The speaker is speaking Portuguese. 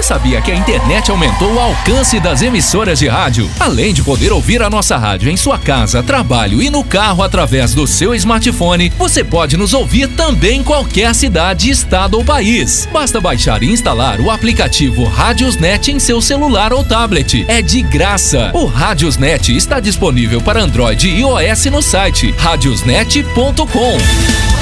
sabia que a internet aumentou o alcance das emissoras de rádio? Além de poder ouvir a nossa rádio em sua casa, trabalho e no carro através do seu smartphone, você pode nos ouvir também em qualquer cidade, estado ou país. Basta baixar e instalar o aplicativo Radiosnet em seu celular ou tablet. É de graça. O Radiosnet está disponível para Android e iOS no site radiosnet.com.